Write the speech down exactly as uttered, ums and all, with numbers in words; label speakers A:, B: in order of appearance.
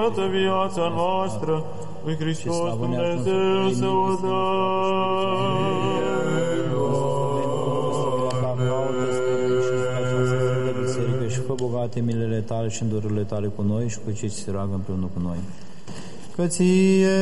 A: toată viața noastră, lui Hristos Dumnezeu să o dăm.
B: Și fă bogate milele tale și îndururile tale cu noi și cu cei ce se roagă împreună cu noi. Că ție